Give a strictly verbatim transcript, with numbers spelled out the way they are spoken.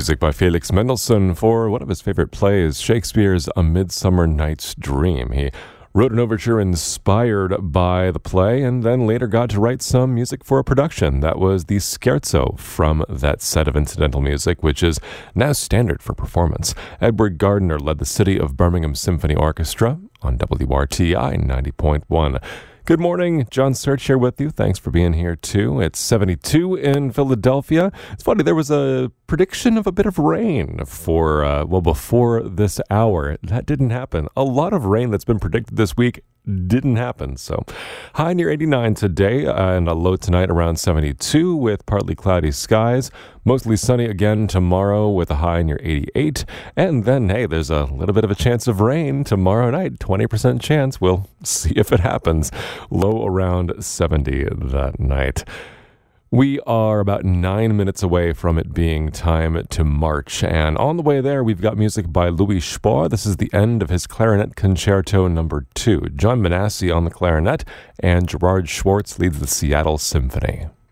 Music by Felix Mendelssohn for one of his favorite plays, Shakespeare's A Midsummer Night's Dream. He wrote an overture inspired by the play and then later got to write some music for a production. That was the scherzo from that set of incidental music, which is now standard for performance. Edward Gardner led the City of Birmingham Symphony Orchestra on W R T I ninety point one. Good morning, John Search here with you. Thanks for being here too. It's seventy-two in Philadelphia. It's funny, there was a prediction of a bit of rain for, uh, well, before this hour. That didn't happen. A lot of rain that's been predicted this week didn't happen. So high near eighty-nine today uh, and a low tonight around seventy-two with partly cloudy skies. Mostly sunny again tomorrow with a high near eighty-eight. And then, hey, there's a little bit of a chance of rain tomorrow night. twenty percent chance. We'll see if it happens. Low around seventy that night. We are about nine minutes away from it being time to march. And on the way there, we've got music by Louis Spohr. This is the end of his Clarinet Concerto number two. John Manassi on the clarinet and Gerard Schwartz leads the Seattle Symphony.